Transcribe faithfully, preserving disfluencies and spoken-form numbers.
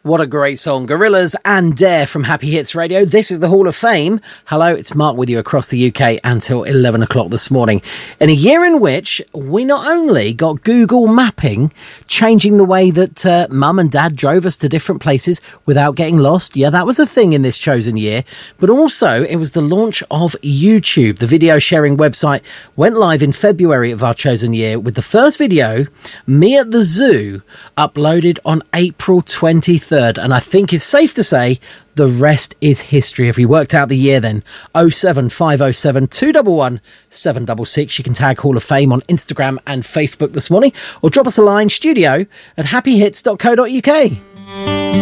What a great song. Gorillaz and Dare from Happy Hits Radio. This is the Hall of Fame. Hello, it's Mark with you across the U K until eleven o'clock this morning. In a year in which we not only got Google Mapping changing the way that uh, mum and dad drove us to different places without getting lost. Yeah, that was a thing in this chosen year. But also it was the launch of YouTube. The video sharing website went live in February of our chosen year with the first video, me at the zoo, uploaded on April twenty-third. And I think it's safe to say the rest is history. If we worked out the year then, oh seven five oh seven, two one one, seven six six. You can tag Hall of Fame on Instagram and Facebook this morning, or drop us a line, studio at happy hits dot co dot uk.